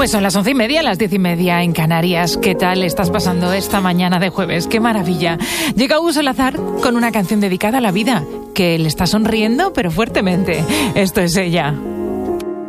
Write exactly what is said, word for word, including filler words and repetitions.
Pues son las once y media, las diez y media en Canarias. ¿Qué tal estás pasando esta mañana de jueves? ¡Qué maravilla! Llega Hugo Salazar con una canción dedicada a la vida, que le está sonriendo, pero fuertemente. Esto es ella.